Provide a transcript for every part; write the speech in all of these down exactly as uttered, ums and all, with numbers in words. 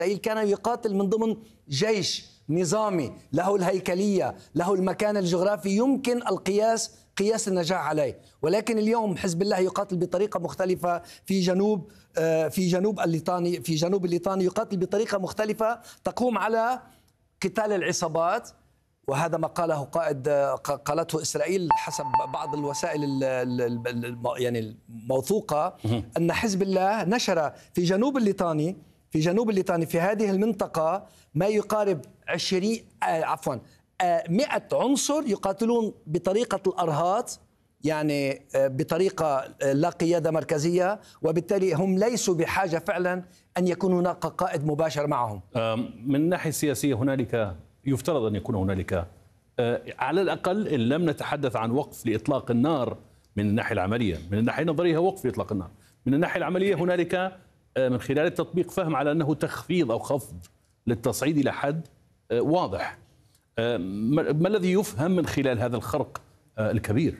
إسرائيل كان يقاتل من ضمن جيش نظامي له الهيكلية، له المكان الجغرافي يمكن القياس قياس النجاح عليه. ولكن اليوم حزب الله يقاتل بطريقة مختلفة في جنوب في جنوب الليطاني في جنوب الليطاني يقاتل بطريقة مختلفة تقوم على قتال العصابات. وهذا ما قاله قائد قالته إسرائيل حسب بعض الوسائل يعني الموثوقة، أن حزب الله نشر في جنوب الليطاني في جنوب الليطاني في هذه المنطقة ما يقارب عشرين عفوا مئة عنصر يقاتلون بطريقة الأرهات، يعني بطريقة لا قيادة مركزية، وبالتالي هم ليسوا بحاجة فعلا أن يكون هناك قائد مباشر معهم. من الناحية السياسية هنالك يفترض أن يكون هنالك على الأقل إن لم نتحدث عن وقف لإطلاق النار من الناحية العملية، من الناحية النظرية وقف لإطلاق النار، من الناحية العملية هنالك من خلال التطبيق فهم على أنه تخفيض أو خفض للتصعيد إلى حد واضح. ما الذي يفهم من خلال هذا الخرق الكبير؟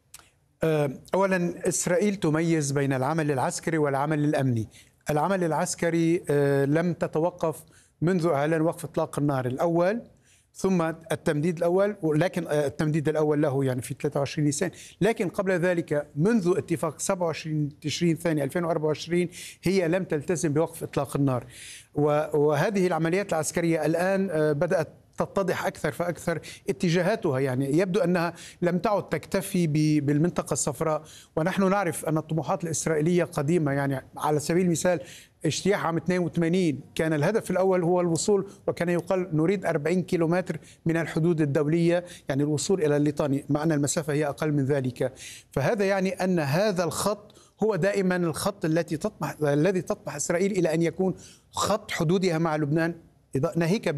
أولا إسرائيل تميز بين العمل العسكري والعمل الأمني. العمل العسكري لم تتوقف منذ إعلان وقف إطلاق النار الأول ثم التمديد الأول، ولكن التمديد الأول له يعني في ثلاثة وعشرين نيسان، لكن قبل ذلك منذ اتفاق سبعة وعشرين تشرين الثاني ألفين وأربعة وعشرين هي لم تلتزم بوقف إطلاق النار. وهذه العمليات العسكرية الآن بدأت تتضح أكثر فأكثر اتجاهاتها، يعني يبدو أنها لم تعد تكتفي بالمنطقة الصفراء، ونحن نعرف أن الطموحات الإسرائيلية قديمة. يعني على سبيل المثال اجتياح عام اثنين وثمانين كان الهدف الأول هو الوصول، وكان يقال نريد أربعين كيلومتر من الحدود الدولية، يعني الوصول إلى الليطاني، مع أن المسافة هي أقل من ذلك. فهذا يعني أن هذا الخط هو دائما الخط التي تطمح الذي تطمح إسرائيل إلى أن يكون خط حدودها مع لبنان، ناهيك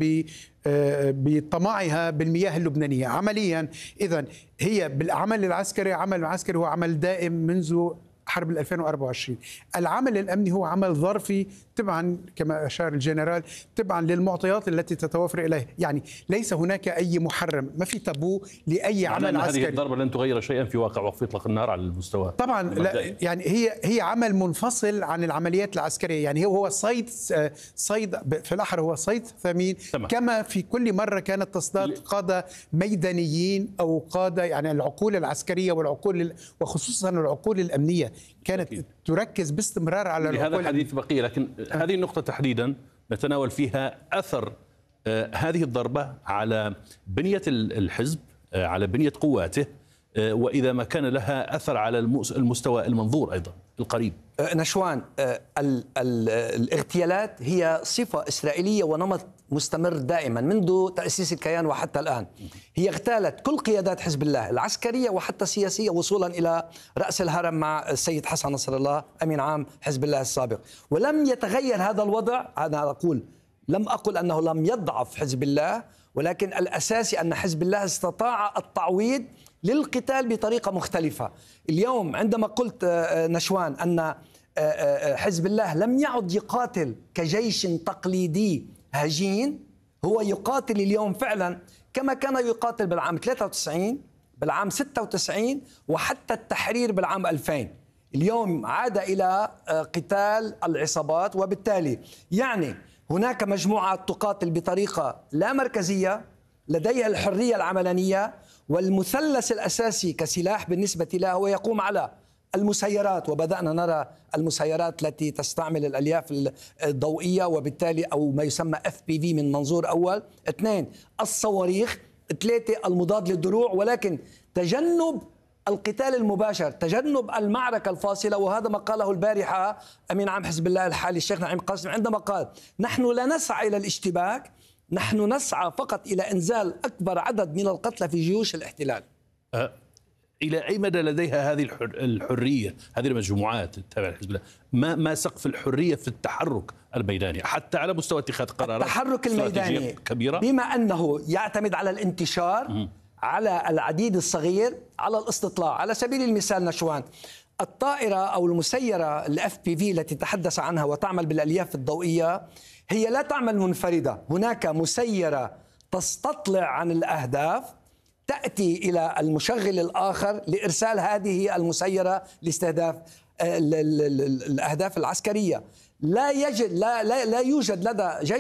بطمعها بالمياه اللبنانية عمليا. إذن هي بالعمل العسكري، عمل العسكري هو عمل دائم منذ حرب ألفين وأربعة وعشرين. العمل الأمني هو عمل ظرفي تبعا كما أشار الجنرال تبعا للمعطيات التي تتوفر إليه، يعني ليس هناك أي محرم، ما في تابو لأي عمل عسكري. هذه الضربة لن تغير شيئا في واقع وقف إطلاق النار على المستوى طبعا لا، يعني هي هي عمل منفصل عن العمليات العسكرية، يعني هو صيد صيد في الأحرى هو صيد ثمين. تمام. كما في كل مرة كانت تصطاد قادة ميدانيين أو قادة، يعني العقول العسكرية والعقول وخصوصا العقول الأمنية كانت أكيد تركز باستمرار على العقول. هذا الحديث بقية، لكن أه. هذه النقطة تحديدا نتناول فيها أثر آه هذه الضربة على بنية الحزب، آه على بنية قواته، آه وإذا ما كان لها أثر على المستوى المنظور أيضا القريب. آه نشوان، آه ال ال الاغتيالات هي صفة إسرائيلية ونمط مستمر دائما منذ تأسيس الكيان وحتى الآن. هي اغتالت كل قيادات حزب الله العسكرية وحتى السياسية وصولا إلى رأس الهرم مع السيد حسن نصر الله أمين عام حزب الله السابق، ولم يتغير هذا الوضع. أنا أقول لم أقل أنه لم يضعف حزب الله، ولكن الأساسي أن حزب الله استطاع التعويض للقتال بطريقة مختلفة. اليوم عندما قلت نشوان أن حزب الله لم يعد يقاتل كجيش تقليدي هجين، هو يقاتل اليوم فعلا كما كان يقاتل بالعام ثلاثة وتسعين، بالعام ستة وتسعين، وحتى التحرير بالعام ألفين. اليوم عاد إلى قتال العصابات، وبالتالي يعني هناك مجموعات تقاتل بطريقة لا مركزية، لديها الحرية العملانية، والمثلث الأساسي كسلاح بالنسبة له هو يقوم على المسيرات، وبدأنا نرى المسيرات التي تستعمل الألياف الضوئية، وبالتالي أو ما يسمى إف بي في من منظور أول، اثنين الصواريخ، ثلاثة المضاد للدروع، ولكن تجنب القتال المباشر، تجنب المعركة الفاصلة. وهذا ما قاله البارحة أمين عام حزب الله الحالي الشيخ نعيم قاسم عندما قال نحن لا نسعى إلى الاشتباك، نحن نسعى فقط إلى إنزال أكبر عدد من القتلى في جيوش الاحتلال. أه إلى أي مدى لديها هذه الحرية، هذه المجموعات التابعة لحزب الله؟ ما ما سقف الحرية في التحرك الميداني حتى على مستوى اتخاذ قرارات التحرك الميداني كبيرة، بما أنه يعتمد على الانتشار، م. على العديد الصغير، على الاستطلاع. على سبيل المثال نشوان، الطائرة أو المسيرة الإف بي في التي تحدث عنها وتعمل بالألياف الضوئية هي لا تعمل منفردة، هناك مسيرة تستطلع عن الأهداف، تأتي إلى المشغل الآخر لإرسال هذه المسيرة لاستهداف الأهداف العسكرية. لا يجد لا لا, لا يوجد لدى جيش